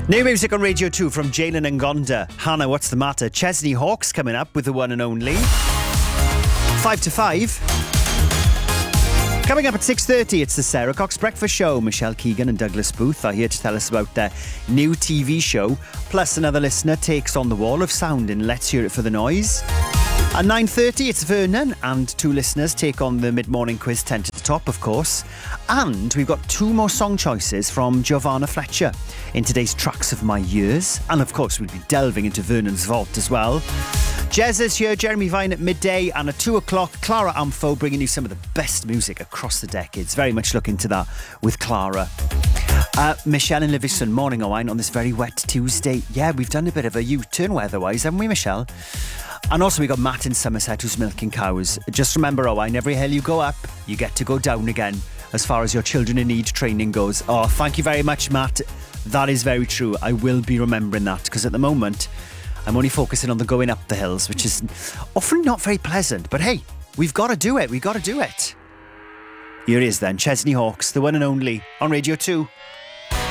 New music on Radio 2 from Jalen and Gonda. Hannah, what's the matter? Chesney Hawkes coming up with the one and only 5 to 5. Coming up at 6:30, it's the Sarah Cox Breakfast Show. Michelle Keegan and Douglas Booth are here to tell us about their new TV show. Plus, another listener takes on the wall of sound in Let's Hear It for the Noise. At 9:30, it's Vernon, and two listeners take on the mid-morning quiz 10 to the top, of course. And we've got two more song choices from Giovanna Fletcher in today's Tracks of My Years. And of course, we'll be delving into Vernon's vault as well. Jez is here, Jeremy Vine at midday, and at 2 o'clock, Clara Amfo bringing you some of the best music across the decades. Very much look into that with Clara. Michelle in Livingston, morning Owain, on this very wet Tuesday. Yeah, we've done a bit of a U-turn weather-wise, haven't we, Michelle? And also we got Matt in Somerset who's milking cows. Just remember, Owain, every hill you go up, you get to go down again as far as your children in need training goes. Oh, thank you very much, Matt. That is very true. I will be remembering that, because at the moment I'm only focusing on the going up the hills, which is often not very pleasant. But hey, we've got to do it. We've got to do it. Here it is then, Chesney Hawkes, the one and only, on Radio 2.